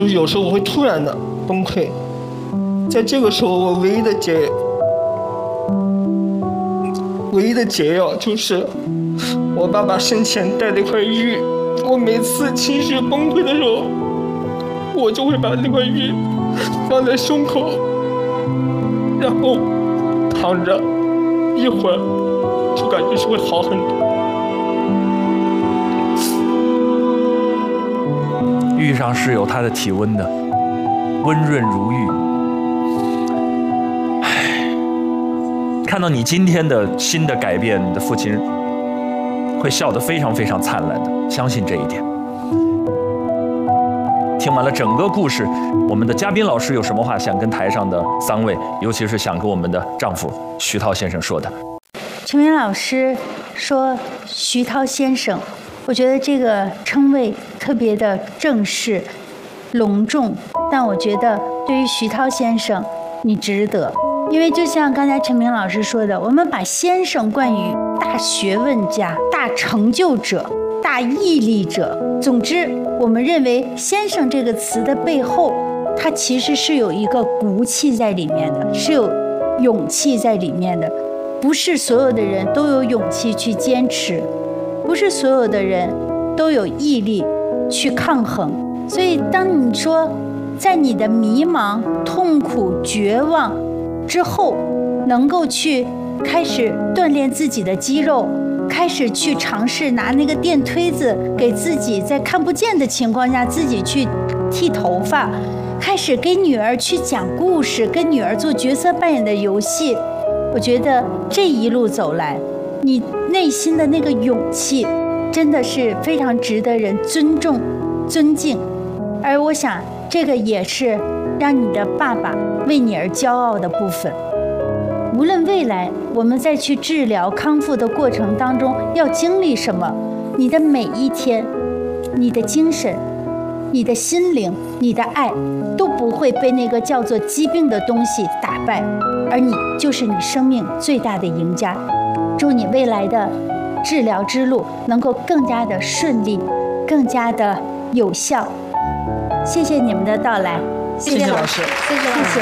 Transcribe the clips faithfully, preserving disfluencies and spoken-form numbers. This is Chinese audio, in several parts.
就是有时候我会突然的崩溃，在这个时候我唯一的解唯一的解药就是我爸爸生前带了一块玉，我每次情绪崩溃的时候，我就会把那块玉放在胸口，然后躺着，一会儿就感觉是会好很多。 玉上是有它的体温的，温润如玉。唉，看到你今天的新的改变，你的父亲会笑得非常非常灿烂的，相信这一点。听完了整个故事，我们的嘉宾老师有什么话想跟台上的三位，尤其是想跟我们的丈夫徐涛先生说的？ 陈明老师说徐涛先生，我觉得这个称谓特别的正式隆重，但我觉得对于徐涛先生你值得，因为就像刚才陈明老师说的，我们把先生冠于大学问家、大成就者、大毅力者，总之我们认为先生这个词的背后，它其实是有一个骨气在里面的，是有勇气在里面的。不是所有的人都有勇气去坚持，不是所有的人都有毅力去抗衡。所以当你说在你的迷茫、痛苦、绝望之后，能够去开始锻炼自己的肌肉，开始去尝试拿那个电推子给自己在看不见的情况下自己去剃头发，开始给女儿去讲故事，跟女儿做角色扮演的游戏，我觉得这一路走来，你内心的那个勇气真的是非常值得人尊重尊敬。而我想这个也是让你的爸爸为你而骄傲的部分。无论未来我们再去治疗康复的过程当中要经历什么，你的每一天，你的精神，你的心灵，你的爱都不会被那个叫做疾病的东西打败，而你就是你生命最大的赢家。祝你未来的治疗之路能够更加的顺利，更加的有效。谢谢你们的到来。 谢谢老师， 谢谢老师。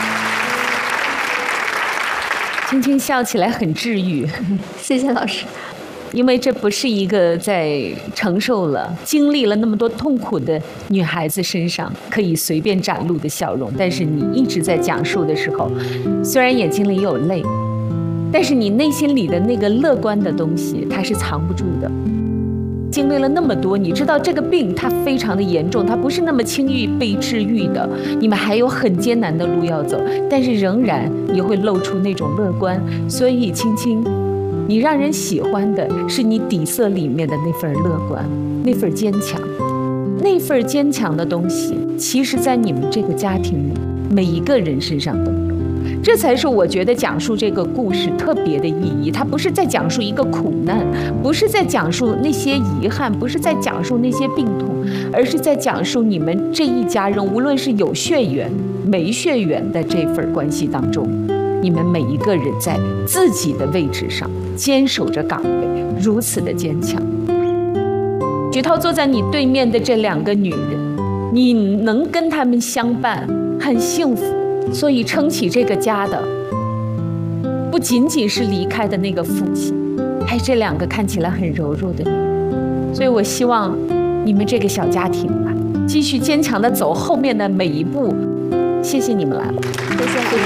青青笑起来很治愈， 谢谢老师。 因为这不是一个在承受了、经历了那么多痛苦的女孩子身上可以随便展露的笑容，但是你一直在讲述的时候，虽然眼睛里有泪，但是你内心里的那个乐观的东西，它是藏不住的。经历了那么多，你知道这个病它非常的严重，它不是那么轻易被治愈的，你们还有很艰难的路要走，但是仍然你会露出那种乐观。所以青青，你让人喜欢的是你底色里面的那份乐观，那份坚强，那份坚强的东西，其实在你们这个家庭里，每一个人身上都有。这才是我觉得讲述这个故事特别的意义。它不是在讲述一个苦难，不是在讲述那些遗憾，不是在讲述那些病痛，而是在讲述你们这一家人，无论是有血缘没血缘的这份关系当中，你们每一个人在自己的位置上坚守着岗位，如此的坚强。徐涛坐在你对面的这两个女人，你能跟她们相伴，很幸福。所以撑起这个家的，不仅仅是离开的那个父亲，还这两个看起来很柔弱的女人。所以我希望你们这个小家庭吧，继续坚强地走后面的每一步。谢谢你们来了， 谢谢谢谢。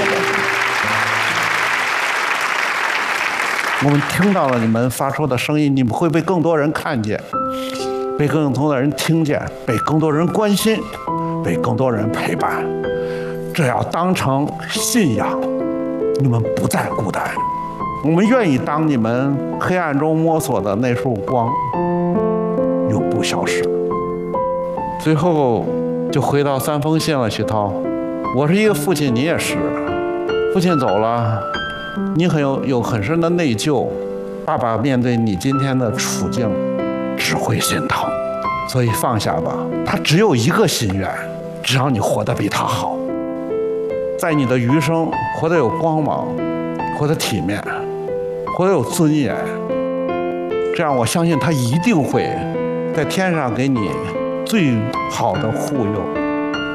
我们听到了你们发出的声音，你们会被更多人看见，被更多的人听见，被更多人关心，被更多人陪伴。这要当成信仰，你们不再孤单。我们愿意当你们黑暗中摸索的那束光，永不消失。最后就回到三封信了，徐涛，我是一个父亲，你也是。父亲走了，你很有有很深的内疚。爸爸面对你今天的处境，只会心疼，所以放下吧。他只有一个心愿，只要你活得比他好。在你的余生活得有光芒，活得体面，活得有尊严，这样我相信他一定会在天上给你最好的护佑。